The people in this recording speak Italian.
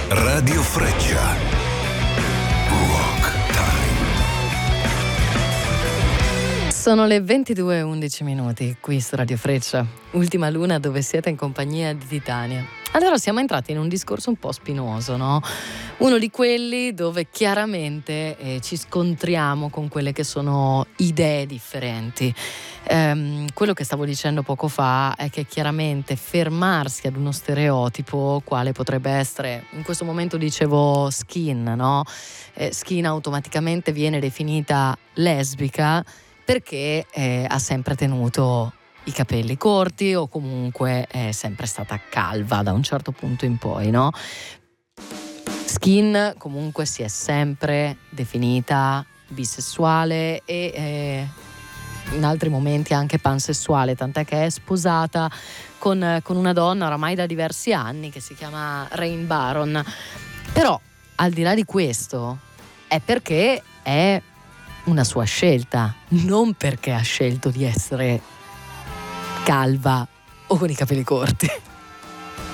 Radio Freccia. Rock Time. Sono le 22:11 qui su Radio Freccia, ultima luna dove siete in compagnia di Titania. Allora siamo entrati in un discorso un po' spinoso, no? Uno di quelli dove chiaramente ci scontriamo con quelle che sono idee differenti. Quello che stavo dicendo poco fa è che chiaramente fermarsi ad uno stereotipo, quale potrebbe essere, in questo momento dicevo Skin, no? Skin automaticamente viene definita lesbica perché ha sempre tenuto i capelli corti o comunque è sempre stata calva da un certo punto in poi, no? Skin comunque si è sempre definita bisessuale e in altri momenti anche pansessuale, tant'è che è sposata con una donna oramai da diversi anni che si chiama Rain Baron. Però al di là di questo è perché è una sua scelta, non perché ha scelto di essere calva o con i capelli corti.